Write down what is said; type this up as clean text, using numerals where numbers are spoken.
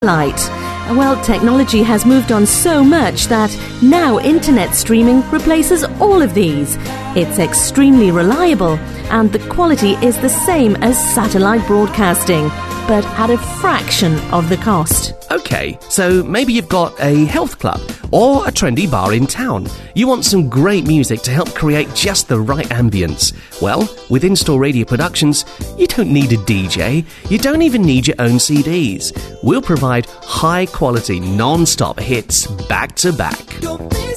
Light. Well, technology has moved on so much that now internet streaming replaces all of these. It's extremely reliable, and the quality is the same as satellite broadcasting, but at a fraction of the cost. Okay, so maybe you've got a health club or a trendy bar in town. You want some great music to help create just the right ambience. Well, with In-Store Radio Productions, you don't need a DJ. You don't even need your own CDs. We'll provide high-quality, non-stop hits back to back.